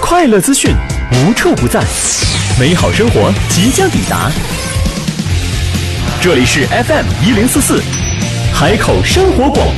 快乐资讯无处不在，美好生活即将抵达。这里是 FM1044海口生活广播。